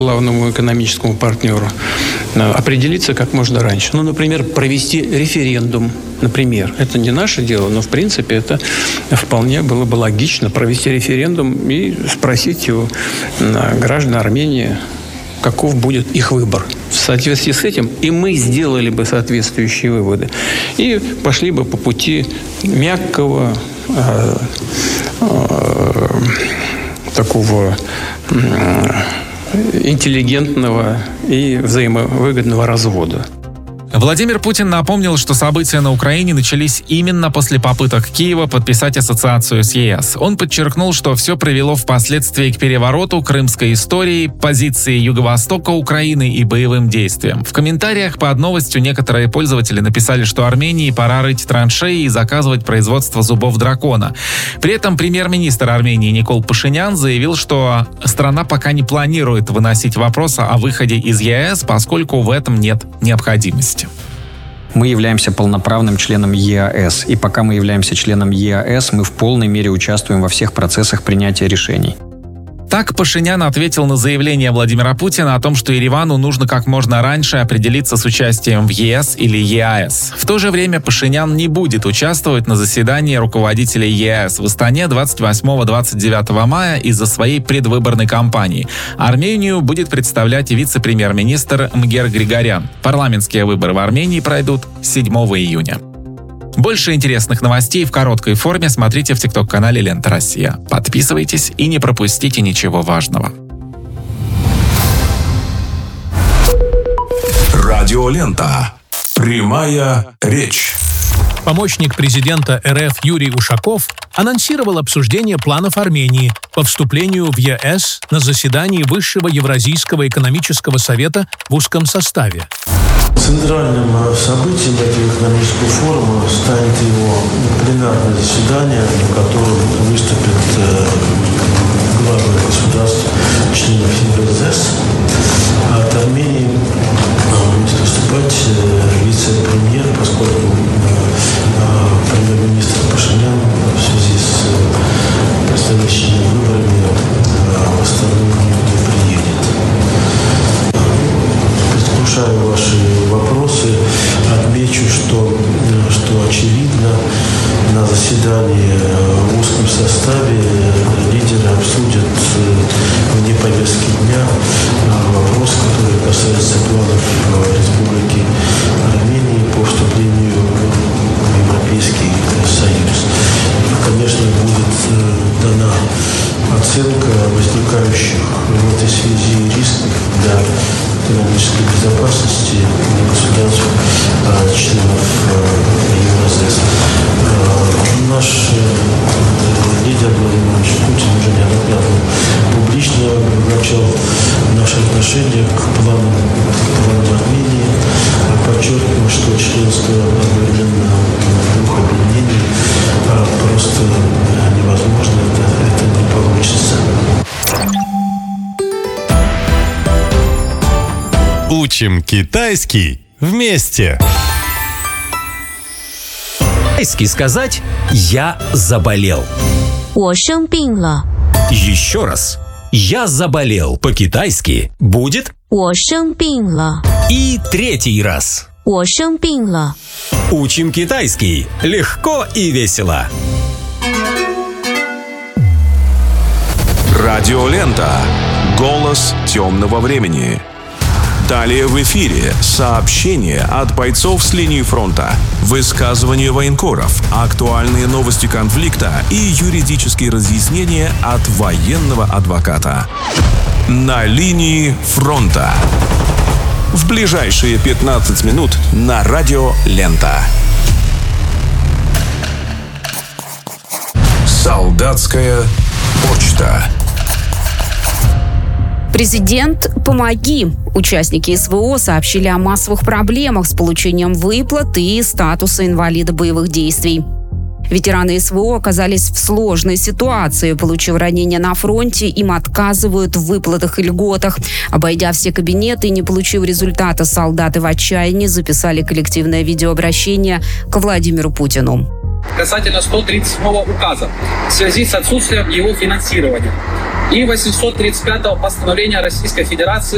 главному экономическому партнеру определиться как можно раньше. Например, провести референдум. Например, это не наше дело, но в принципе это вполне было бы логично провести референдум и спросить у граждан Армении, каков будет их выбор. В соответствии с этим и мы сделали бы соответствующие выводы. И пошли бы по пути мягкого, такого интеллигентного и взаимовыгодного развода. Владимир Путин напомнил, что события на Украине начались именно после попыток Киева подписать ассоциацию с ЕС. Он подчеркнул, что все привело впоследствии к перевороту, крымской истории, позиции Юго-Востока Украины и боевым действиям. В комментариях под новостью некоторые пользователи написали, что Армении пора рыть траншеи и заказывать производство зубов дракона. При этом премьер-министр Армении Никол Пашинян заявил, что страна пока не планирует выносить вопрос о выходе из ЕС, поскольку в этом нет необходимости. Мы являемся полноправным членом ЕАЭС, и пока мы являемся членом ЕАЭС, мы в полной мере участвуем во всех процессах принятия решений. Так Пашинян ответил на заявление Владимира Путина о том, что Еревану нужно как можно раньше определиться с участием в ЕС или ЕАЭС. В то же время Пашинян не будет участвовать на заседании руководителей ЕАЭС в Астане 28-29 мая из-за своей предвыборной кампании. Армению будет представлять вице-премьер-министр Мгер Григорян. Парламентские выборы в Армении пройдут 7 июня. Больше интересных новостей в короткой форме смотрите в ТикТок-канале «Лента Россия». Подписывайтесь и не пропустите ничего важного. Радиолента. Прямая речь. Помощник президента РФ Юрий Ушаков анонсировал обсуждение планов Армении по вступлению в ЕС на заседании Высшего Евразийского экономического совета в узком составе. Центральным событием этого экономического форума станет его пленарное заседание, на котором выступят главы государств, членов Евразес. От Армении будет выступать вице-премьер, поскольку премьер-министр Пашинян в связи с предстоящими выборами в Астану не приедет. Предвкушаю ваши вопросы. Отмечу, что очевидно, на заседании в узком составе лидеры обсудят вне повестки дня вопрос, который касается планов Республики Армении по вступлению в Европейский Союз. И, конечно, будет дана оценка возникающих в этой связи рисков для экономической безопасности государств, членов Евразес. Наш лидер Владимир Владимирович Путин уже неоднократно публично обозначал наше отношение к планам Армении, подчеркивая, что членство одновременно двух объединений просто невозможно, это не получится. Учим китайский вместе. Китайский сказать «я заболел». 我生病了. Еще раз. «Я заболел» по-китайски будет 我生病了. И третий раз. 我生病了. Учим китайский легко и весело. Радиолента. Голос темного времени. Далее в эфире сообщения от бойцов с линии фронта, высказывания военкоров, актуальные новости конфликта и юридические разъяснения от военного адвоката. На линии фронта. В ближайшие 15 минут на Радио Лента. Солдатская почта. Президент, помоги! Участники СВО сообщили о массовых проблемах с получением выплат и статуса инвалида боевых действий. Ветераны СВО оказались в сложной ситуации. Получив ранения на фронте, им отказывают в выплатах и льготах. Обойдя все кабинеты и не получив результата, солдаты в отчаянии записали коллективное видеообращение к Владимиру Путину. Касательно 137-го указа в связи с отсутствием его финансирования и 835-го постановления Российской Федерации